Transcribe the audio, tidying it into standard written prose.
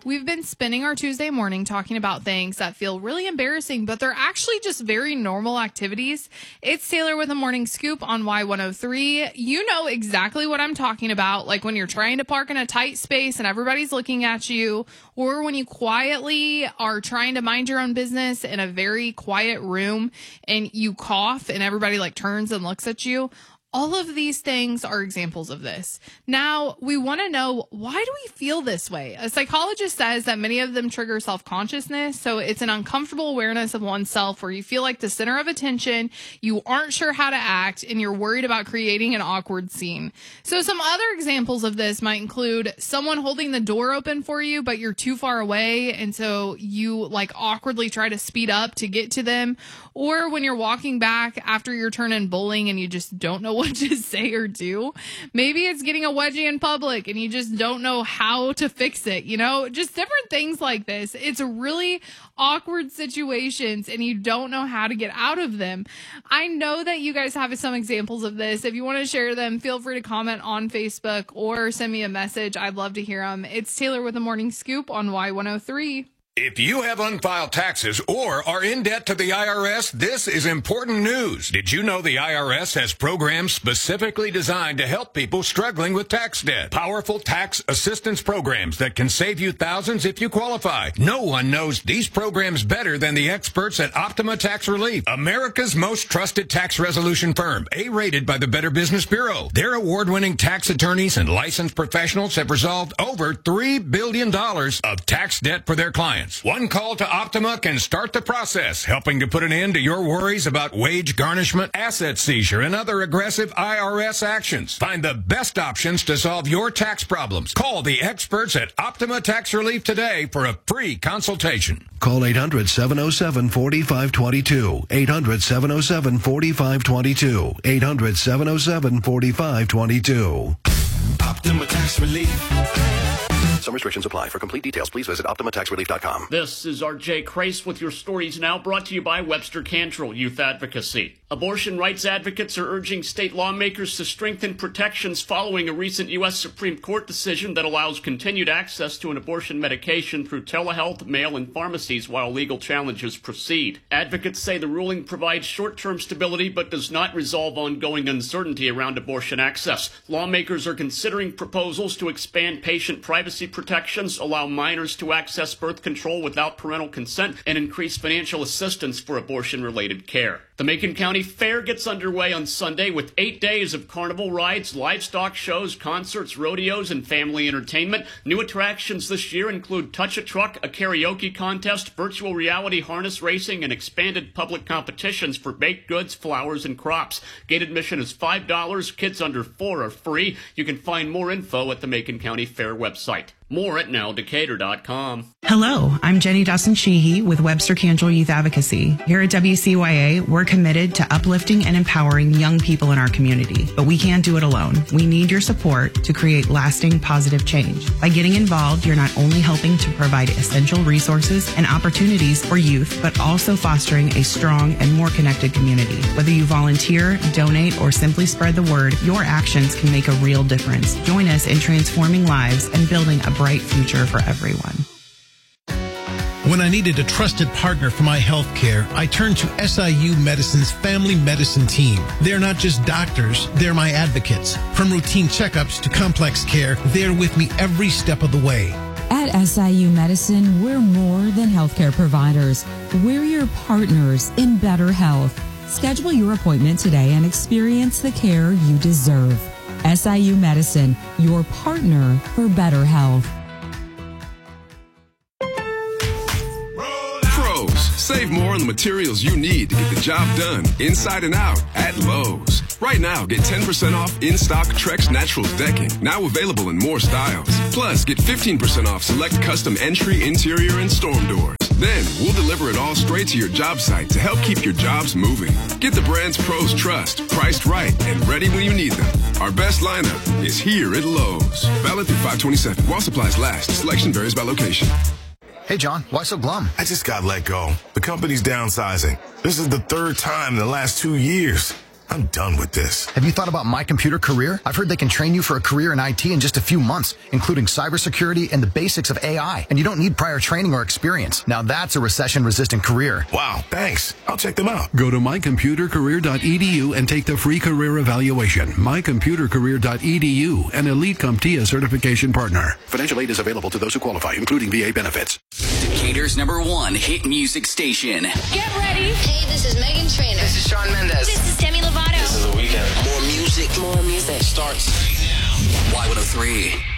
We've been spending our Tuesday morning talking about things that feel really embarrassing, but they're actually just very normal activities. It's Taylor with a morning scoop on Y103. You know exactly what I'm talking about, like when you're trying to park in a tight space and everybody's looking at you, or when you quietly are trying to mind your own business in a very quiet room and you cough and everybody like turns and looks at you. All of these things are examples of this. Now, we want to know, why do we feel this way? A psychologist says that many of them trigger self-consciousness. So it's an uncomfortable awareness of oneself where you feel like the center of attention, you aren't sure how to act, and you're worried about creating an awkward scene. So some other examples of this might include someone holding the door open for you, but you're too far away. And so you like awkwardly try to speed up to get to them. Or when you're walking back after your turn in bowling and you just don't know what to say or do. Maybe it's getting a wedgie in public and you just don't know how to fix it, you know, just different things like this. It's really awkward situations and you don't know how to get out of them. I know that you guys have some examples of this. If you want to share them, feel free to comment on Facebook or send me a message. I'd love to hear them. It's Taylor with a morning scoop on Y103. If you have unfiled taxes or are in debt to the IRS, this is important news. Did you know the IRS has programs specifically designed to help people struggling with tax debt? Powerful tax assistance programs that can save you thousands if you qualify. No one knows these programs better than the experts at Optima Tax Relief, America's most trusted tax resolution firm, A-rated by the Better Business Bureau. Their award-winning tax attorneys and licensed professionals have resolved over $3 billion of tax debt for their clients. One call to Optima can start the process, helping to put an end to your worries about wage garnishment, asset seizure, and other aggressive IRS actions. Find the best options to solve your tax problems. Call the experts at Optima Tax Relief today for a free consultation. Call 800-707-4522. 800-707-4522. 800-707-4522. Optima Tax Relief. Some restrictions apply. For complete details, please visit OptimaTaxRelief.com. This is R.J. Crace with your stories now, brought to you by Webster Cantrell Youth Advocacy. Abortion rights advocates are urging state lawmakers to strengthen protections following a recent U.S. Supreme Court decision that allows continued access to an abortion medication through telehealth, mail, and pharmacies while legal challenges proceed. Advocates say the ruling provides short-term stability but does not resolve ongoing uncertainty around abortion access. Lawmakers are considering proposals to expand patient privacy protections, allow minors to access birth control without parental consent, and increase financial assistance for abortion-related care. The Macon County Fair gets underway on Sunday with 8 days of carnival rides, livestock shows, concerts, rodeos, and family entertainment. New attractions this year include Touch-a-Truck, a karaoke contest, virtual reality harness racing, and expanded public competitions for baked goods, flowers, and crops. Gate admission is $5. Kids under 4 are free. You can find more info at the Macon County Fair website. More at nowdecatur.com. Hello, I'm Jenny Dawson-Sheehy with Webster Cantrell Youth Advocacy. Here at WCYA, we're committed to uplifting and empowering young people in our community. But we can't do it alone. We need your support to create lasting positive change. By getting involved, you're not only helping to provide essential resources and opportunities for youth, but also fostering a strong and more connected community. Whether you volunteer, donate, or simply spread the word, your actions can make a real difference. Join us in transforming lives and building a bright future for everyone. When I needed a trusted partner for my health care, I turned to SIU Medicine's family medicine team. They're not just doctors, they're my advocates. From routine checkups to complex care, they're with me every step of the way. At SIU Medicine, we're more than healthcare providers. We're your partners in better health. Schedule your appointment today and experience the care you deserve. SIU Medicine, your partner for better health. Save more on the materials you need to get the job done inside and out at Lowe's. Right now, get 10% off in-stock Trex Naturals decking, now available in more styles. Plus, get 15% off select custom entry, interior, and storm doors. Then, we'll deliver it all straight to your job site to help keep your jobs moving. Get the brands pros trust, priced right, and ready when you need them. Our best lineup is here at Lowe's. Valid through 5/27. While supplies last. Selection varies by location. Hey, John, why so glum? I just got let go. The company's downsizing. This is the third time in the last 2 years. I'm done with this. Have you thought about My Computer Career? I've heard they can train you for a career in IT in just a few months, including cybersecurity and the basics of AI. And you don't need prior training or experience. Now that's a recession-resistant career. Wow, thanks. I'll check them out. Go to mycomputercareer.edu and take the free career evaluation. mycomputercareer.edu, an Elite CompTIA certification partner. Financial aid is available to those who qualify, including VA benefits. Decatur's #1 hit music station. Get ready. Hey, this is Megan Trainor. This is Shawn Mendes. This is Demi Lovato. This is The Weeknd. More music. Starts Y103.